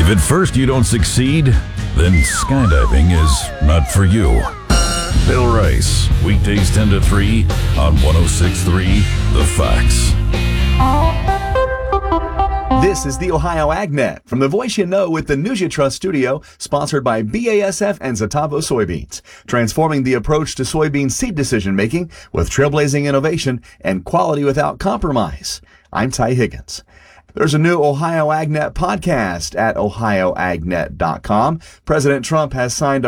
If at first you don't succeed, then skydiving is not for you. Bill Rice, weekdays 10 to 3 on 106.3 The Fox. This is the Ohio AgNet from the voice you know with the News You Trust studio, sponsored by BASF and Zetavo Soybeans, transforming the approach to soybean seed decision-making with trailblazing innovation and quality without compromise. I'm Ty Higgins. There's a new Ohio AgNet podcast at ohioagnet.com. President Trump has signed a